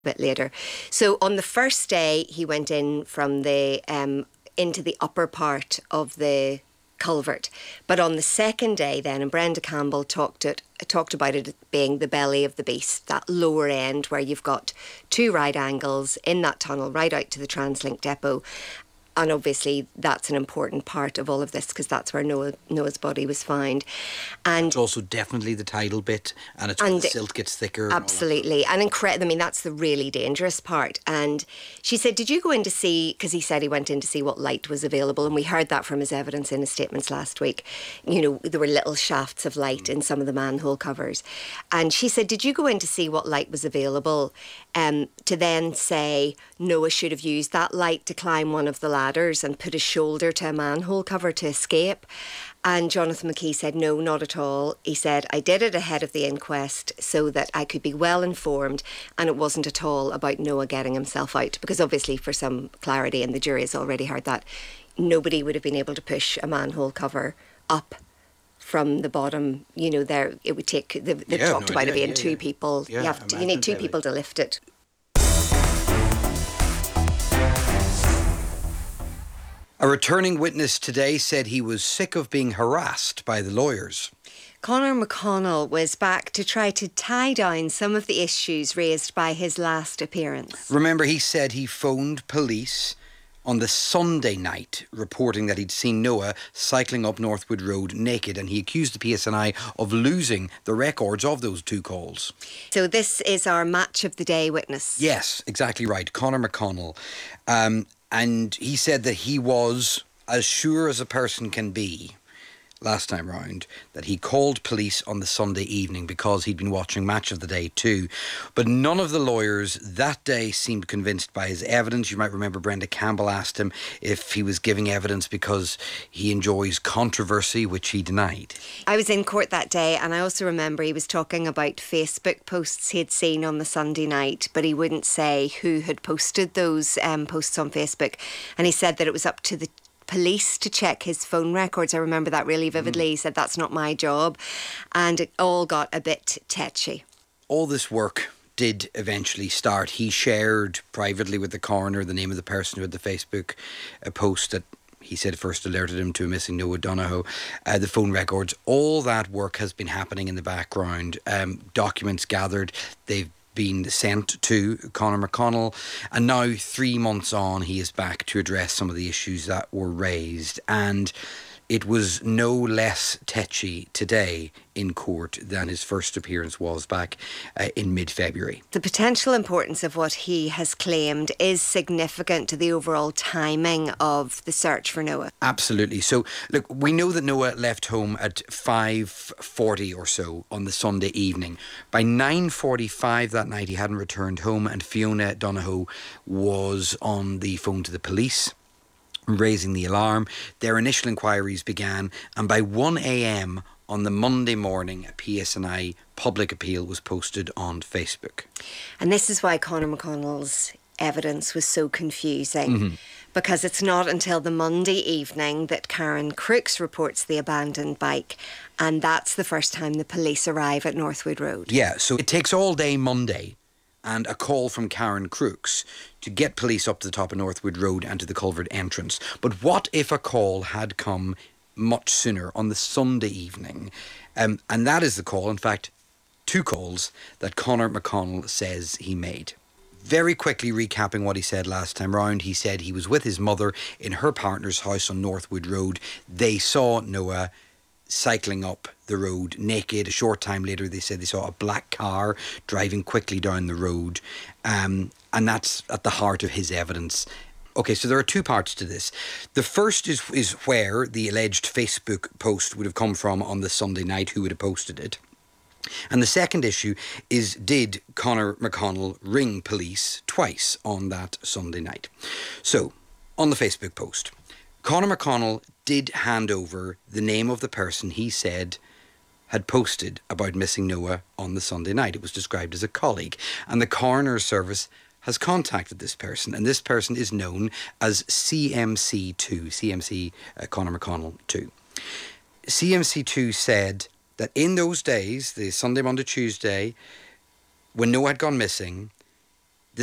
bit later. So on the first day, he went in from the into the upper part of the culvert. But on the second day then, and Brenda Campbell talked about it being the belly of the beast, that lower end where you've got two right angles in that tunnel right out to the TransLink depot. And obviously that's an important part of all of this because that's where Noah's body was found. And it's also definitely the tidal bit, and it's where the silt gets thicker. Absolutely. And incredible. I mean, that's the really dangerous part. And she said, did you go in to see, because he said he went in to see what light was available, and we heard that from his evidence in his statements last week. You know, there were little shafts of light in some of the manhole covers. And she said, did you go in to see what light was available to then say Noah should have used that light to climb one of the ladders and put his shoulder to a manhole cover to escape? And Jonathan McKee said, no, not at all. He said, I did it ahead of the inquest so that I could be well informed, and it wasn't at all about Noah getting himself out, because obviously, for some clarity, and the jury has already heard that, nobody would have been able to push a manhole cover up from the bottom. You know, there it would take, they've talked about it being two people. You need two people to lift it. A returning witness today said he was sick of being harassed by the lawyers. Conor McConnell was back to try to tie down some of the issues raised by his last appearance. Remember, he said he phoned police on the Sunday night reporting that he'd seen Noah cycling up Northwood Road naked, and he accused the PSNI of losing the records of those two calls. So this is our match of the day witness. Yes, exactly right. Conor McConnell. And he said that he was as sure as a person can be last time round that he called police on the Sunday evening because he'd been watching Match of the Day too. But none of the lawyers that day seemed convinced by his evidence. You might remember Brenda Campbell asked him if he was giving evidence because he enjoys controversy, which he denied. I was in court that day, and I also remember he was talking about Facebook posts he had seen on the Sunday night, but he wouldn't say who had posted those posts on Facebook. And he said that it was up to the police to check his phone records. I remember that really vividly. He said, that's not my job. And it all got a bit tetchy. All this work did eventually start. He shared privately with the coroner the name of the person who had the Facebook post that he said first alerted him to a missing Noah Donohoe, the phone records. All that work has been happening in the background. Documents gathered. They've been sent to Conor McConnell, and now 3 months on he is back to address some of the issues that were raised, and it was no less tetchy today in court than his first appearance was back in mid-February. The potential importance of what he has claimed is significant to the overall timing of the search for Noah. Absolutely. So, look, we know that Noah left home at 5:40 or so on the Sunday evening. By 9:45 that night, he hadn't returned home, and Fiona Donohoe was on the phone to the police, raising the alarm. Their initial inquiries began, and by 1 a.m. on the Monday morning, a PSNI public appeal was posted on Facebook. And this is why Conor McConnell's evidence was so confusing, because it's not until the Monday evening that Karen Crooks reports the abandoned bike, and that's the first time the police arrive at Northwood Road. Yeah, so it takes all day Monday and a call from Karen Crooks to get police up to the top of Northwood Road and to the culvert entrance. But what if a call had come much sooner on the Sunday evening? And that is the call, in fact, 2 calls that Conor McConnell says he made. Very quickly recapping what he said last time round, he said he was with his mother in her partner's house on Northwood Road. They saw Noah cycling up the road naked. A short time later, they said they saw a black car driving quickly down the road. And that's at the heart of his evidence. Okay, so there are 2 parts to this. The first is where the alleged Facebook post would have come from on the Sunday night, who would have posted it. And the second issue is, did Conor McConnell ring police twice on that Sunday night? So, on the Facebook post, Conor McConnell did hand over the name of the person he said had posted about missing Noah on the Sunday night. It was described as a colleague, and the coroner's service has contacted this person, and this person is known as CMC2, Conor McConnell 2. CMC2 said that in those days, the Sunday, Monday, Tuesday, when Noah had gone missing,